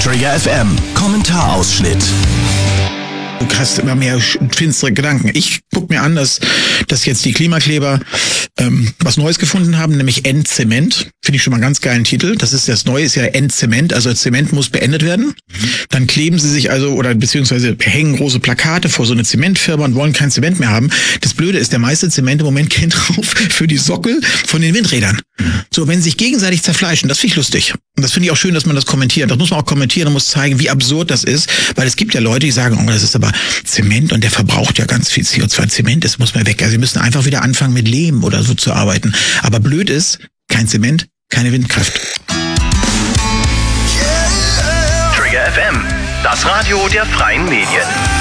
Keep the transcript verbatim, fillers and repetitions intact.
Trigger F M, Kommentarausschnitt. Du hast immer mehr finstere Gedanken. Ich guck mir an, dass, dass jetzt die Klimakleber ähm, was Neues gefunden haben, nämlich Endzement. Finde ich schon mal einen ganz geilen Titel. Das ist das Neue, ist ja Endzement. Also Zement muss beendet werden. Dann kleben sie sich also oder beziehungsweise hängen große Plakate vor so eine Zementfirma und wollen kein Zement mehr haben. Das Blöde ist, der meiste Zement im Moment geht drauf für die Sockel von den Windrädern. So, wenn sie sich gegenseitig zerfleischen, das finde ich lustig. Und das finde ich auch schön, dass man das kommentiert. Das muss man auch kommentieren und muss zeigen, wie absurd das ist. Weil es gibt ja Leute, die sagen, oh, das ist aber Zement und der verbraucht ja ganz viel C O zwei. Zement, das muss man weg. Also sie müssen einfach wieder anfangen mit Lehm oder so zu arbeiten. Aber blöd ist, kein Zement, keine Windkraft. Trigger F M, das Radio der freien Medien.